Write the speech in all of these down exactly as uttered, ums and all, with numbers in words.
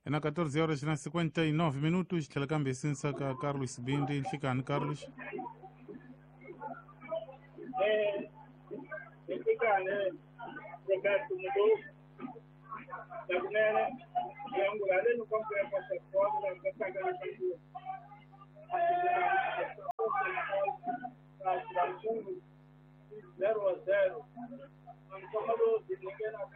na catorze horas na cinquenta e nove minutos, telecâmbio Sinsa com Carlos Bindi, fica no Carlos. É, fica, né, Roberto mudou, da primeira, é um lugar, no campo é para ser foda, da primeira, da primeira, zero a zero, não tomou de ninguém na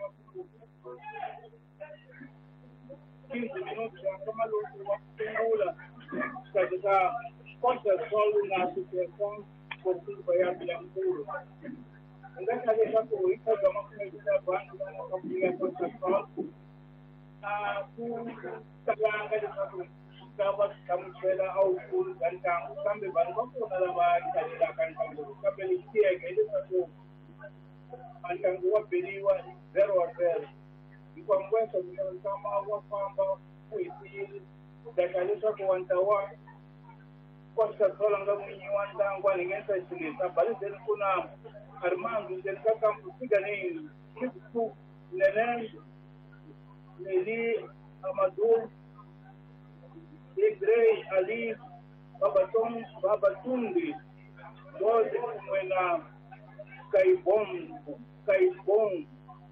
quinze minutos, não tomou uma pingula, para deixar contra solo na associação Portugal Bahia Bilampuro. Então, a gente já foi, então, uma coisa da banda, uma companhia contra solo, a tu, taglanga de fato, estava camuela ao fundo, cantando, também vai não por nada vai estar cantando, também que é que ele fato, cantando a periwa zero a zero. E quando essa não está mal, a fama, foi sim, da cabeça com antawa, costa solo nga mwinyi wanda ngwa ningenza isilisa, bali zeli kuna Armando, zeli kaka mpusiga ni kitu, nene, Neli, Amadou, Degrey, Ali, Babaton, Babatundi, Doze Kumwena, Kaibom, Kaibom,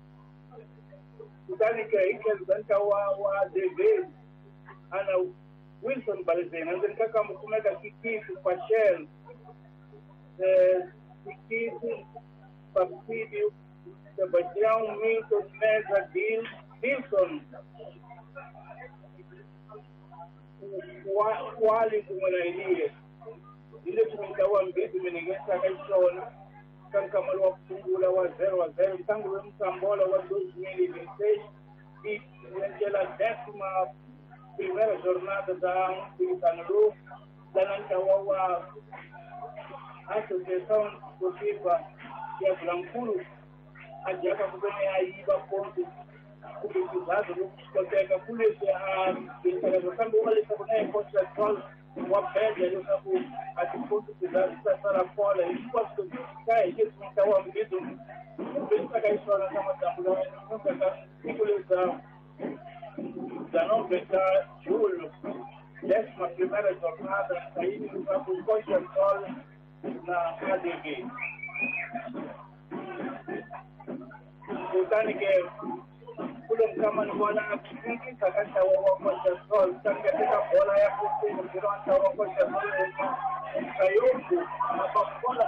Kudanika Ikel, Zanta wa, wa, Deve, Ana, Wilson Balzena, ndio kaka mkumeka kikifu kwa Shell, eh, kikifu, Subsidio, Sebastião, Milton, Mesa, Dil, Dilson, Wali kumwelailie, ile tumitawa mbizi menegesa kaishona, kankamalu wa kutungula wa zero wa zero, tangu we mtambola wa dois mil e vinte e seis, e nengela décima primeira jornada da Piritanglu, da Nantawawa Associação Esportiva de Blancuru, a Diaca Kubene Aiba Ponte, publicizado no discoteca, polícia, a instalação do Malisa Boné, Constituição, o Apédia, eu sabe, a disputa que dá para fora, e posso ficar, e eles não estão ambidos, o que está aí fora, não está mudando, não está circulação. dezenove de julho, décima primeira jornada, saindo do campo Costa Sol na A D B. Portanto, que pulang kama bola na kiki sakan tawa wa Costa Sol, sakan kita bola ya possível, virou a tawa Costa Sol, saiu, a bola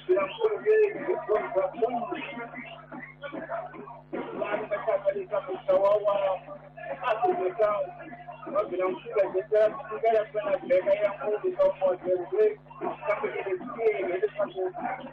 Lá no mercado ali, bilamkula jeta sigara pena beka ya mungu kwa mmoja kama kile kile ile sababu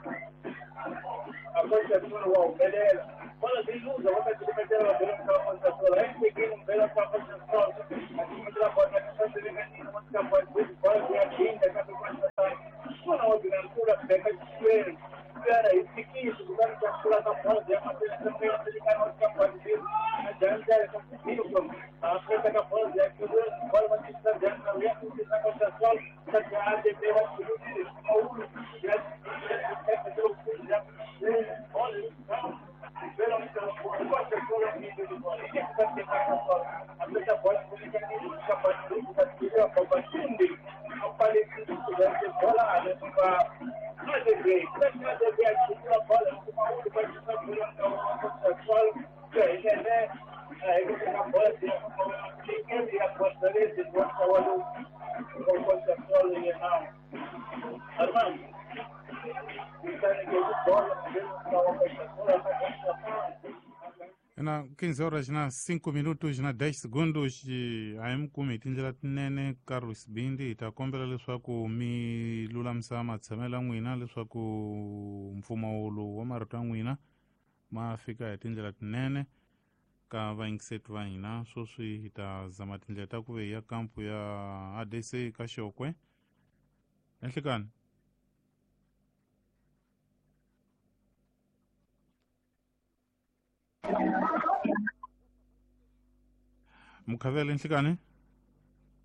akocha tuno wa mbele wala diluza wakati tumejana wa bila kwa kwa kwa hiki kile mbele kwa kwa kwa akimdra kwa kwa sasa ni kwa kwa kwa kwa ya kinda kama kwa sasa kuna wa bilamkula beka kile cara isiki sudah kula ka phal ya mate sampai amerika ka phal din jan ja ka phil ko afrika ka phal ya ko phal mate sar jan ka ya ko sa ka sa sol sa ja de de wa ko au ya ka to ko ya phal pero ni ko ko ka ko ni de ko ni ka ka ka phal amerika phal ko ni ka ni ka phal ka ki ka phal din apa le ki ya ke phal ale ka Mas é bem, mas é bem aqui para fora, uma outra coisa que está virando a sexual, que é, né? É, que está fora, que quer ir a costa desse, que vai falar do sexual e não. Armando, está ninguém fora, que não está uma sexual, está na quinze horas na cinco minutos na dez segundos ayim kumi tindlela tinene Carlos Bindi ta kombela leswaku mi lulamisa matshemelo n'wina leswaku mpfumawulo wa marito ya n'wina ma fika hi tindlela tinene ka vayingiseti va hina swoswi hi ta zama tindlela ta ku ve ya kampu ya A D C ka Xokwe enhlekani mukhavela enhlekani